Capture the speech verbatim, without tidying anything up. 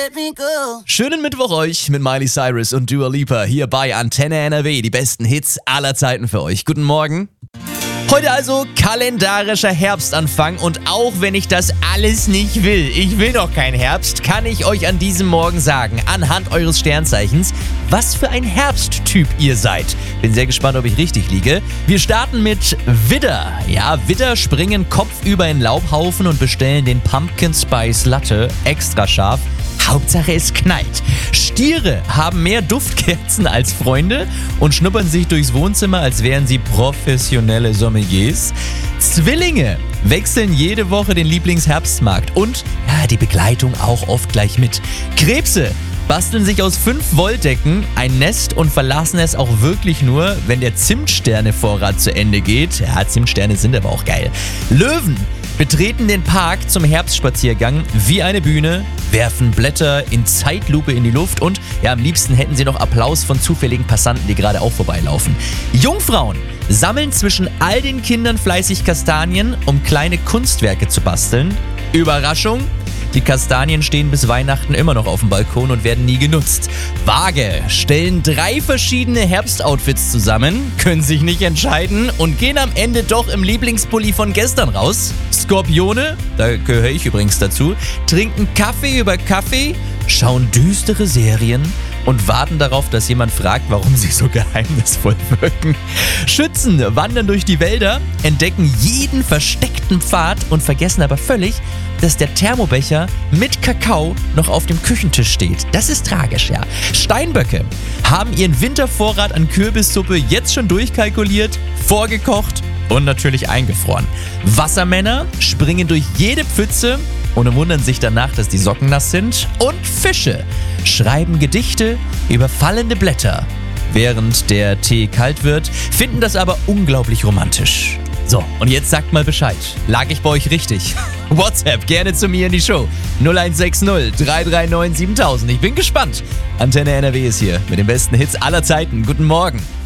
let me go. Schönen Mittwoch euch mit Miley Cyrus und Dua Lipa hier bei Antenne N R W. Die besten Hits aller Zeiten für euch. Guten Morgen. Heute also kalendarischer Herbstanfang und auch wenn ich das alles nicht will, ich will noch keinen Herbst, kann ich euch an diesem Morgen sagen, anhand eures Sternzeichens, was für ein Herbsttyp ihr seid. Bin sehr gespannt, ob ich richtig liege. Wir starten mit Widder. Ja, Widder springen kopfüber in Laubhaufen und bestellen den Pumpkin Spice Latte extra scharf. Hauptsache es knallt. Stiere haben mehr Duftkerzen als Freunde und schnuppern sich durchs Wohnzimmer, als wären sie professionelle Sommeliers. Zwillinge wechseln jede Woche den Lieblingsherbstmarkt und ja, die Begleitung auch oft gleich mit. Krebse basteln sich aus fünf Wolldecken ein Nest und verlassen es auch wirklich nur, wenn der Zimtsterne-Vorrat zu Ende geht. Ja, Zimtsterne sind aber auch geil. Löwen betreten den Park zum Herbstspaziergang wie eine Bühne, werfen Blätter in Zeitlupe in die Luft und ja, am liebsten hätten sie noch Applaus von zufälligen Passanten, die gerade auch vorbeilaufen. Jungfrauen sammeln zwischen all den Kindern fleißig Kastanien, um kleine Kunstwerke zu basteln. Überraschung! Die Kastanien stehen bis Weihnachten immer noch auf dem Balkon und werden nie genutzt. Waage stellen drei verschiedene Herbstoutfits zusammen, können sich nicht entscheiden und gehen am Ende doch im Lieblingspulli von gestern raus. Skorpione, da gehöre ich übrigens dazu, trinken Kaffee über Kaffee, schauen düstere Serien und warten darauf, dass jemand fragt, warum sie so geheimnisvoll wirken. Schützen wandern durch die Wälder, entdecken jeden versteckten Pfad und vergessen aber völlig, dass der Thermobecher mit Kakao noch auf dem Küchentisch steht. Das ist tragisch, ja. Steinböcke haben ihren Wintervorrat an Kürbissuppe jetzt schon durchkalkuliert, vorgekocht und natürlich eingefroren. Wassermänner springen durch jede Pfütze und wundern sich danach, dass die Socken nass sind. Und Fische schreiben Gedichte über fallende Blätter. Während der Tee kalt wird, finden das aber unglaublich romantisch. So, und jetzt sagt mal Bescheid. Lag ich bei euch richtig? WhatsApp gerne zu mir in die Show. null eins sechs null drei drei neun siebentausend. Ich bin gespannt. Antenne N R W ist hier mit den besten Hits aller Zeiten. Guten Morgen.